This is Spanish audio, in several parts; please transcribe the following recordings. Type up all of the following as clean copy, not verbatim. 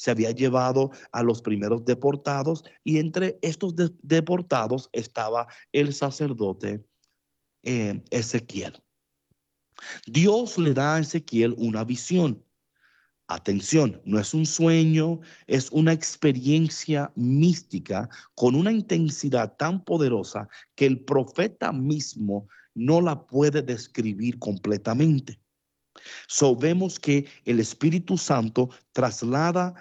se había llevado a los primeros deportados, y entre estos deportados estaba el sacerdote Ezequiel. Dios le da a Ezequiel una visión. Atención, no es un sueño, es una experiencia mística con una intensidad tan poderosa que el profeta mismo no la puede describir completamente. Vemos que el Espíritu Santo traslada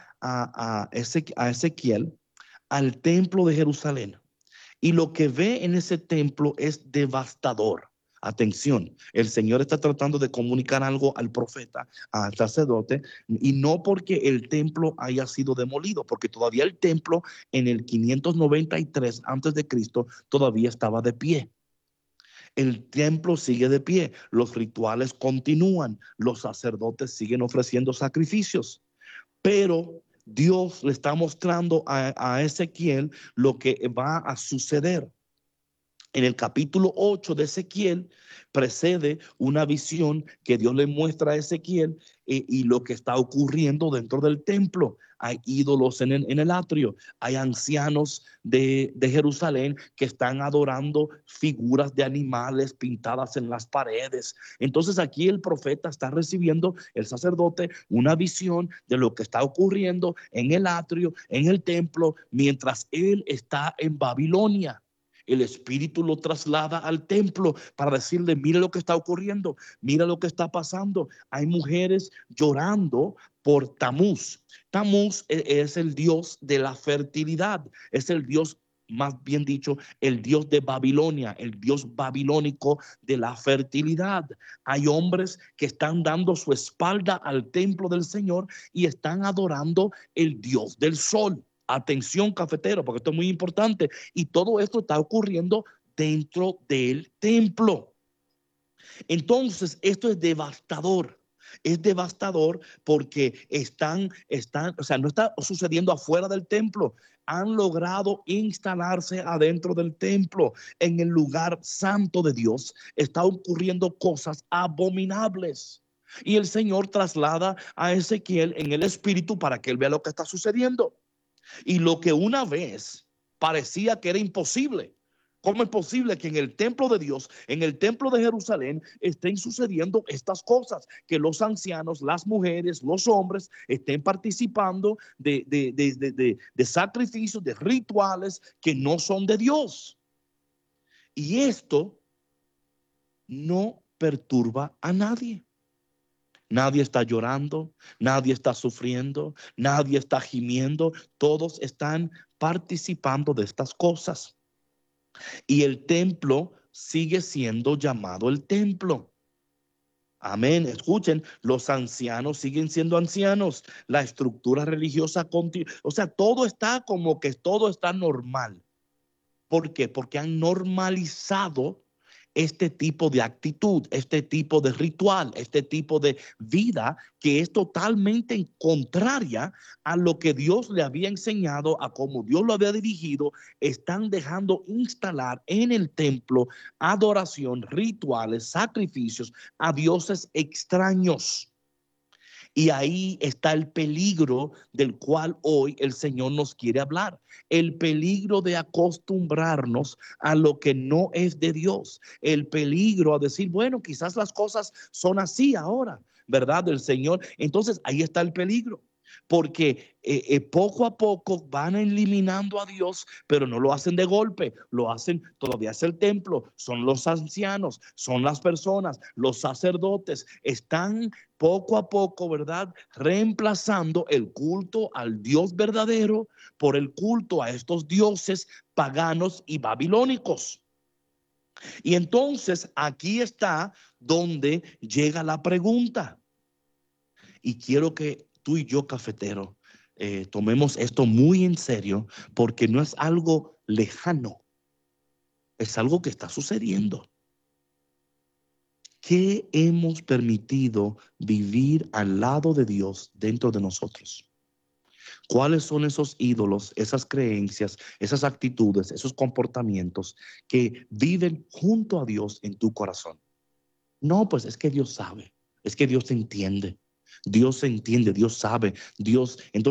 a Ezequiel al templo de Jerusalén. Y lo que ve en ese templo es devastador. Atención, el Señor está tratando de comunicar algo al profeta, al sacerdote, y no porque el templo haya sido demolido, porque todavía el templo en el 593 antes de Cristo todavía estaba de pie. El templo sigue de pie, los rituales continúan, los sacerdotes siguen ofreciendo sacrificios, pero Dios le está mostrando a Ezequiel lo que va a suceder. En el capítulo 8 de Ezequiel precede una visión que Dios le muestra a Ezequiel, y lo que está ocurriendo dentro del templo. Hay ídolos en el atrio, hay ancianos de Jerusalén que están adorando figuras de animales pintadas en las paredes. Entonces aquí el profeta está recibiendo, el sacerdote, una visión de lo que está ocurriendo en el atrio, en el templo, mientras él está en Babilonia. El Espíritu lo traslada al templo para decirle: mira lo que está ocurriendo, mira lo que está pasando. Hay mujeres llorando por Tamuz. Tamuz es el dios de la fertilidad, es el dios, más bien dicho, el dios de Babilonia, el dios babilónico de la fertilidad. Hay hombres que están dando su espalda al templo del Señor y están adorando el dios del sol. Atención, cafetero, porque esto es muy importante. Y todo esto está ocurriendo dentro del templo. Entonces, esto es devastador. Es devastador porque o sea, no está sucediendo afuera del templo. Han logrado instalarse adentro del templo, en el lugar santo de Dios. Está ocurriendo cosas abominables. Y el Señor traslada a Ezequiel en el espíritu para que él vea lo que está sucediendo. Y lo que una vez parecía que era imposible. ¿Cómo es posible que en el templo de Dios, en el templo de Jerusalén, estén sucediendo estas cosas? Que los ancianos, las mujeres, los hombres estén participando de sacrificios, de rituales que no son de Dios. Y esto no perturba a nadie. Nadie está llorando, nadie está sufriendo, nadie está gimiendo. Todos están participando de estas cosas. Y el templo sigue siendo llamado el templo. Amén. Escuchen, los ancianos siguen siendo ancianos. La estructura religiosa continúa. O sea, todo está como que todo está normal. ¿Por qué? Porque han normalizado este tipo de actitud, este tipo de ritual, este tipo de vida que es totalmente contraria a lo que Dios le había enseñado, a cómo Dios lo había dirigido. Están dejando instalar en el templo adoración, rituales, sacrificios a dioses extraños. Y ahí está el peligro del cual hoy el Señor nos quiere hablar. El peligro de acostumbrarnos a lo que no es de Dios. El peligro a decir, bueno, quizás las cosas son así ahora, ¿verdad? Del Señor. Entonces ahí está el peligro. Porque poco a poco van eliminando a Dios, pero no lo hacen de golpe, lo hacen, todavía es el templo, son los ancianos, son las personas, los sacerdotes, están poco a poco, ¿verdad? Reemplazando el culto al Dios verdadero por el culto a estos dioses paganos y babilónicos. Y entonces aquí está donde llega la pregunta. Y quiero que tú y yo, cafetero, tomemos esto muy en serio, porque no es algo lejano, es algo que está sucediendo. ¿Qué hemos permitido vivir al lado de Dios dentro de nosotros? ¿Cuáles son esos ídolos, esas creencias, esas actitudes, esos comportamientos que viven junto a Dios en tu corazón? No, pues es que Dios sabe, es que Dios entiende. Dios entiende, Dios sabe, Dios. Entonces,